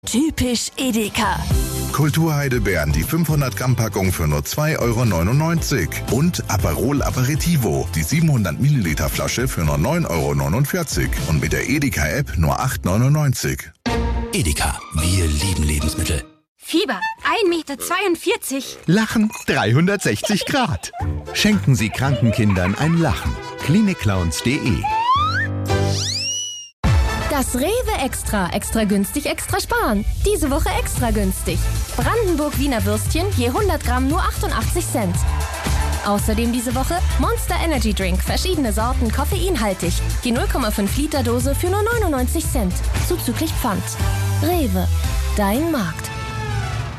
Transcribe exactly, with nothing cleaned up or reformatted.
Typisch Edeka. Kulturheidelbeeren, die fünfhundert Gramm Packung für nur zwei Euro neunundneunzig. Und Aperol Aperitivo, die siebenhundert Milliliter Flasche für nur neun Euro neunundvierzig. Und mit der Edeka-App nur acht Euro neunundneunzig. Edeka, wir lieben Lebensmittel. Fieber ein Meter zweiundvierzig. Lachen dreihundertsechzig Grad. Schenken Sie kranken Kindern ein Lachen. klinikclowns punkt de. Das Rewe Extra. Extra günstig, extra sparen. Diese Woche extra günstig. Brandenburg Wiener Würstchen je hundert Gramm nur achtundachtzig Cent. Außerdem diese Woche Monster Energy Drink. Verschiedene Sorten, koffeinhaltig. Die null Komma fünf Liter Dose für nur neunundneunzig Cent. Zuzüglich Pfand. Rewe. Dein Markt.